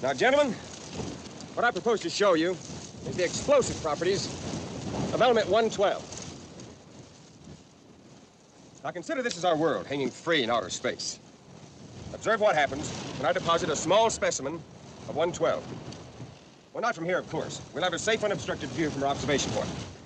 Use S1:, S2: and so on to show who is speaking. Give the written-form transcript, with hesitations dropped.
S1: Now, gentlemen, what I propose to show you is the explosive properties of element 112. Now, consider this as our world hanging free in outer space. Observe what happens when I deposit a small specimen of 112. Well, not from here, of course. We'll have a safe, unobstructed view from our observation point.